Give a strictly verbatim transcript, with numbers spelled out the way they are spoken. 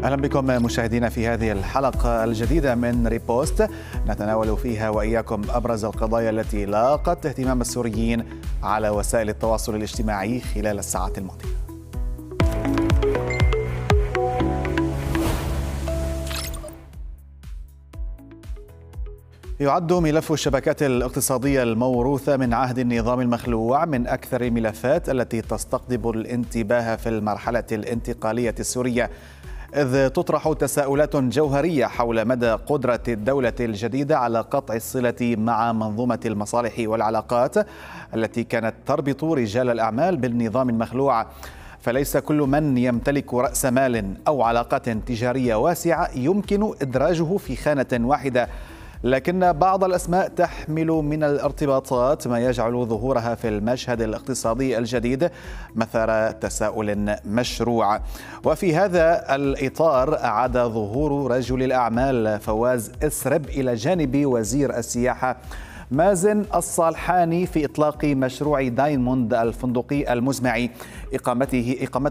أهلا بكم مشاهدينا في هذه الحلقة الجديدة من ريبوست، نتناول فيها وإياكم أبرز القضايا التي لاقت اهتمام السوريين على وسائل التواصل الاجتماعي خلال الساعات الماضية. يعد ملف الشبكات الاقتصادية الموروثة من عهد النظام المخلوع من أكثر الملفات التي تستقطب الانتباه في المرحلة الانتقالية السورية، إذ تطرح تساؤلات جوهرية حول مدى قدرة الدولة الجديدة على قطع الصلة مع منظومة المصالح والعلاقات التي كانت تربط رجال الأعمال بالنظام المخلوع. فليس كل من يمتلك رأس مال أو علاقات تجارية واسعة يمكن إدراجه في خانة واحدة، لكن بعض الأسماء تحمل من الارتباطات ما يجعل ظهورها في المشهد الاقتصادي الجديد مثار تساؤل مشروع. وفي هذا الإطار أعاد ظهور رجل الأعمال فواز إسرب إلى جانب وزير السياحة مازن الصالحاني في إطلاق مشروع دايموند الفندقي المزمع إقامته إقامته